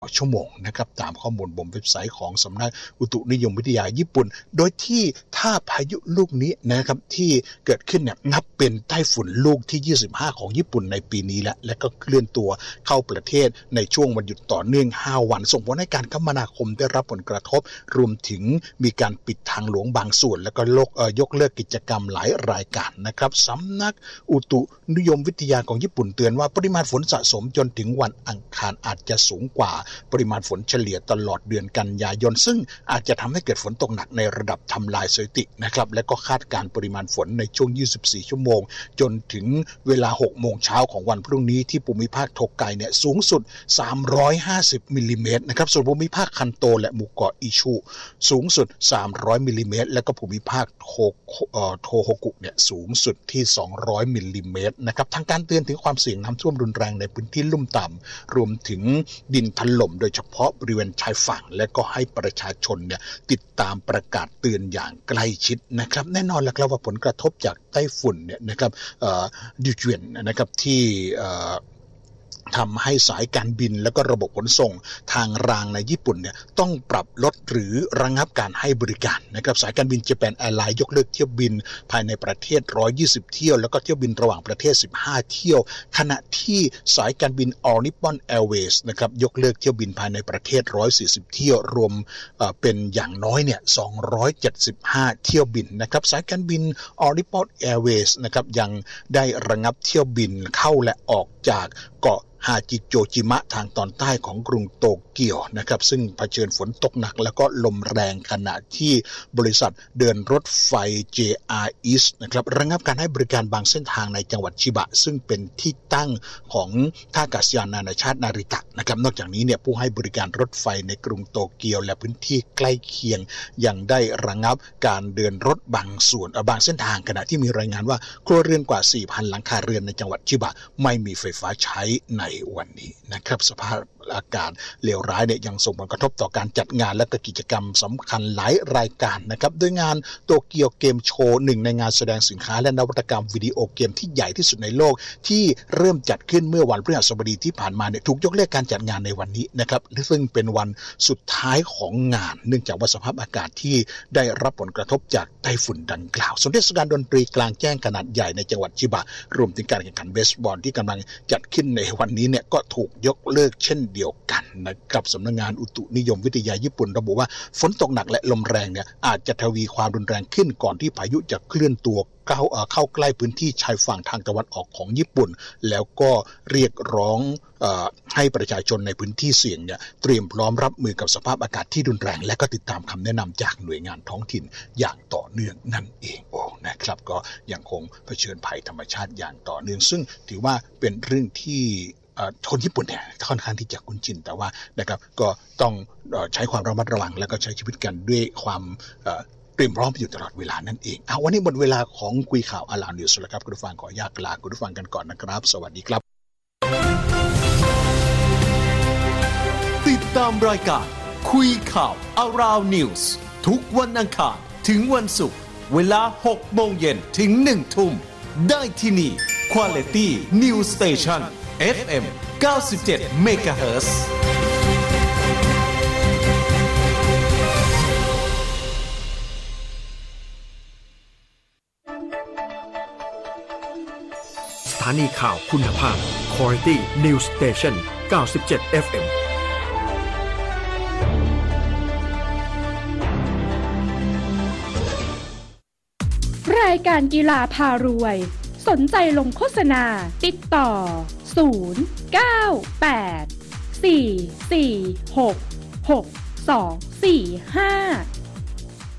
ชั่วโมงนะครับตามข้อมูลบนเว็บไซต์ของสำนักอุตุนิยมวิทยาญี่ปุ่นโดยที่ถ้าพายุลูกนี้นะครับที่เกิดขึ้นเนี่ยนับเป็นไต้ฝุ่นลูกที่25ของญี่ปุ่นในปีนี้และก็เคลื่อนตัวเข้าประเทศในช่วงวันหยุดต่อเนื่อง5วันส่งผลให้การคมนาคมได้รับผลกระทบรวมถึงมีการปิดทางหลวงบางส่วนแล้วก็ยกเลิกกิจกรรมหลายรายการนะครับสำนักอุตุนิยมวิทยาของญี่ปุ่นเตือนว่าปริมาณฝนสะสมจนถึงวันอังคารอาจจะสูงกว่าปริมาณฝนเฉลี่ยตลอดเดือนกันยายนซึ่งอาจจะทำให้เกิดฝนตกหนักในระดับทำลายสถิตินะครับและก็คาดการปริมาณฝนในช่วง24ชั่วโมงจนถึงเวลา 6 โมงเช้าของวันพรุ่งนี้ที่ภูมิภาคโทไกเนี่ยสูงสุด350มิลลิเมตรนะครับส่วนภูมิภาคคันโตและหมู่เกาะอิชูสูงสุด300มิลลิเมตรและก็ภูมิภาคโทโฮกุเนี่ยสูงสุดที่200มิลลิเมตรนะครับทางการเตือนถึงความเสี่ยงน้ำท่วมรุนแรงในพื้นที่ลุ่มต่ำรวมถึงดินถล่มโดยเฉพาะบริเวณชายฝั่งและก็ให้ประชาชนเนี่ยติดตามประกาศเตือนอย่างใกล้ชิดนะครับแน่นอนแล้วครับว่าผลกระทบจากไต้ฝุ่นเนี่ยนะครับดิวเจียนนะครับที่ทำให้สายการบินและก็ระบบขนส่งทางรางในญี่ปุ่นเนี่ยต้องปรับลดหรือระงับการให้บริการนะครับสายการบินเจแปนแอร์ไลน์ยกเลิกเที่ยวบินภายในประเทศ120เที่ยวแล้วก็เที่ยวบินระหว่างประเทศ15เที่ยวขณะที่สายการบิน All Nippon Airways นะครับยกเลิกเที่ยวบินภายในประเทศ140เที่ยวรวมเป็นอย่างน้อยเนี่ย275เที่ยวบินนะครับสายการบิน All Nippon Airways นะครับยังได้ระงับเที่ยวบินเข้าและออกจากเกาะฮาจิโจจิมะทางตอนใต้ของกรุงโตเกียวนะครับซึ่งเผชิญฝนตกหนักแล้วก็ลมแรงขณะที่บริษัทเดินรถไฟ JR East นะครับระงับการให้บริการบางเส้นทางในจังหวัดชิบะซึ่งเป็นที่ตั้งของท่าอากาศยานนานาชาตินาริตะนะครับนอกจากนี้เนี่ยผู้ให้บริการรถไฟในกรุงโตเกียวและพื้นที่ใกล้เคียงยังได้ระงับการเดินรถบางส่วนบางเส้นทางขณะที่มีรายงานว่าครัวเรือนกว่า 4,000 หลังคาเรือนในจังหวัดชิบะไม่มีไฟฟ้าใช้ในวันนี้นะครับสภาพอากาศเลวร้ายเนี่ยยังส่งผลกระทบต่อการจัดงานและก็กิจกรรมสำคัญหลายรายการนะครับโดยงานโตเกียวเกมโชว์หนึ่งในงานแสดงสินค้าและนวัตกรรมวิดีโอเกมที่ใหญ่ที่สุดในโลกที่เริ่มจัดขึ้นเมื่อวันพฤหัสบดีที่ผ่านมาเนี่ยถูกยกเลิกการจัดงานในวันนี้นะครับซึ่งเป็นวันสุดท้ายของงานเนื่องจากว่าสภาพอากาศที่ได้รับผลกระทบจากไต้ฝุ่นดังกล่าวส่วนเทศกาลดนตรีกลางแจ้งขนาดใหญ่ในจังหวัดชิบะรวมถึงการแข่งขันเบสบอลที่กำลังจัดขึ้นในวันนี้เนี่ยก็ถูกยกเลิกเช่นเดียวกันนะครับสำนักงานอุตุนิยมวิทยาญี่ปุ่นระบุว่าฝนตกหนักและลมแรงเนี่ยอาจจะทวีความรุนแรงขึ้นก่อนที่พายุจะเคลื่อนตัวเข้าใกล้พื้นที่ชายฝั่งทางตะวันออกของญี่ปุ่นแล้วก็เรียกร้องให้ประชาชนในพื้นที่เสี่ยงเนี่ยเตรียมพร้อมรับมือกับสภาพอากาศที่รุนแรงและก็ติดตามคำแนะนำจากหน่วยงานท้องถิ่นอย่างต่อเนื่องนั่นเองนะครับก็ยังคงเผชิญภัยธรรมชาติอย่างต่อเนื่องซึ่งถือว่าเป็นเรื่องที่คนญี่ปุ่นเนี่ยค่อนข้างที่จะคุ้นชินแต่ว่านะครับก็ต้องใช้ความระมัดระวังแล้วก็ใช้ชีวิตกันด้วยความเตรียมพร้อมอยู่ตลอดเวลานั่นเองวันนี้หมดเวลาของคุยข่าวอาลานิวส์แล้วครับคุณผู้ฟังขออนุญาตลาคุณผู้ฟังกันก่อนนะครับสวัสดีครับติดตามรายการคุยข่าวอาลานิวส์ทุกวันอังคารถึงวันศุกร์เวลา 6 โมงเย็นถึง 1 ทุ่มได้ที่นี่ Quality News Station FM 97 MHz สถานีข่าวคุณภาพ Quality News Station 97 FM รายการกีฬาพารวยสนใจลงโฆษณาติดต่อ098 446 6245